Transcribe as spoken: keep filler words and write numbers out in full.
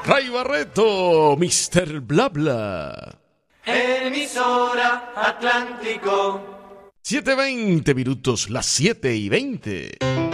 Ray Barreto, mister Blabla. Emisora Atlántico. siete veinte minutos, las siete y veinte.